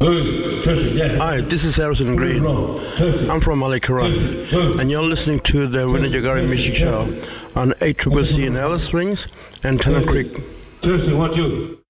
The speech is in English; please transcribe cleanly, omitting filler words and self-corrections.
Hi, this is Harrison Green. I'm from Malekara, and you're listening to the Winajagari Music Show on 8CCC in Alice Springs and Tennant Creek. Testing, 1, 2.